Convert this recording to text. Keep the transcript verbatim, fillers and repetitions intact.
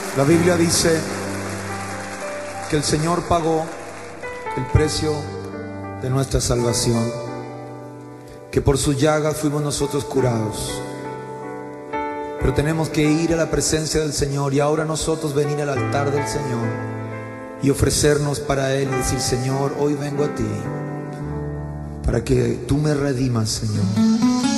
La Biblia dice que el Señor pagó el precio de nuestra salvación, que por sus llagas fuimos nosotros curados. Pero tenemos que ir a la presencia del Señor y ahora nosotros venir al altar del Señor y ofrecernos para Él y decir: Señor, hoy vengo a ti para que tú me redimas, Señor.